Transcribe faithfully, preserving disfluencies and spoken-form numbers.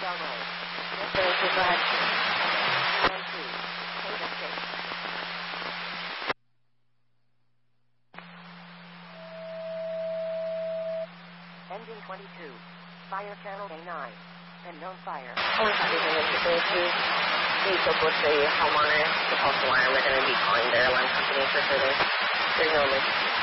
Railway. Thank you, go ahead. One two. Code escape. Engine twenty-two. Fire channel A nine. Unknown fire. I want to talk to you quickly, please. Please go to the homeowner, the postal wire. We're going to be calling their alarm company for further. There's no emergency.